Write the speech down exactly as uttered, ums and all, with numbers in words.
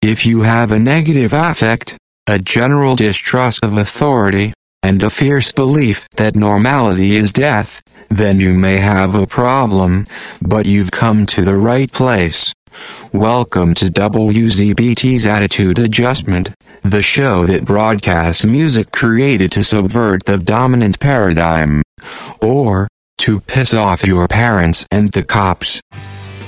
If you have a negative affect, a general distrust of authority, and a fierce belief that normality is death, then you may have a problem, but you've come to the right place. Welcome to W Z B T's Attitude Adjustment, the show that broadcasts music created to subvert the dominant paradigm, or to piss off your parents and the cops.